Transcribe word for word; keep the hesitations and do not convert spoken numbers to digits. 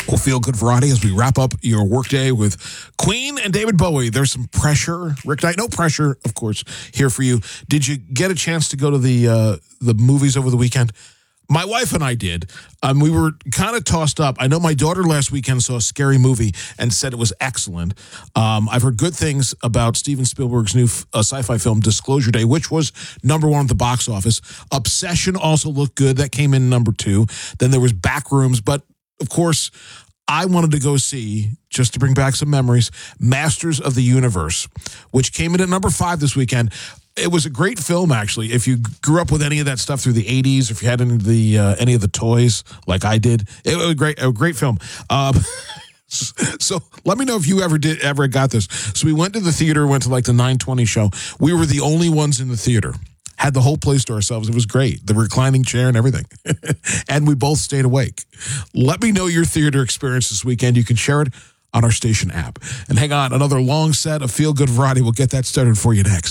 We'll feel good variety as we wrap up your workday with Queen and David Bowie. There's some pressure, Rick Knight. No pressure, of course, here for you. Did you get a chance to go to the uh, the movies over the weekend? My wife and I did. Um, we were kind of tossed up. I know my daughter last weekend saw a scary movie and said it was excellent. Um, I've heard good things about Steven Spielberg's new uh, sci-fi film, Disclosure Day, which was number one at the box office. Obsession also looked good. That came in number two. Then there was Backrooms. But, of course, I wanted to go see, just to bring back some memories, Masters of the Universe, which came in at number five this weekend. It was a great film, actually. If you grew up with any of that stuff through the eighties, if you had any of the uh, any of the toys like I did, it was a great, a great film. Um, so let me know if you ever did ever got this. So we went to the theater, went to like the nine twenty show. We were the only ones in the theater. Had the whole place to ourselves. It was great. The reclining chair and everything. And we both stayed awake. Let me know your theater experience this weekend. You can share it on our station app. And hang on, another long set of feel-good variety. We'll get that started for you next.